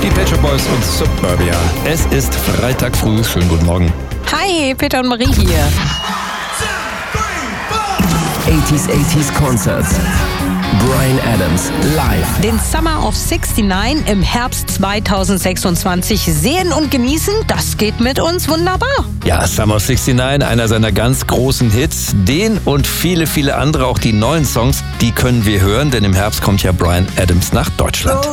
Die Pet Shop Boys und Suburbia. Es ist Freitag früh. Schönen guten Morgen. Hi, Peter und Marie hier. 80s Concerts. Bryan Adams live. Den Summer of 69 im Herbst 2026 sehen und genießen, das geht mit uns wunderbar. Ja, Summer of 69, einer seiner ganz großen Hits. Den und viele, viele andere, auch die neuen Songs, die können wir hören, denn im Herbst kommt ja Bryan Adams nach Deutschland.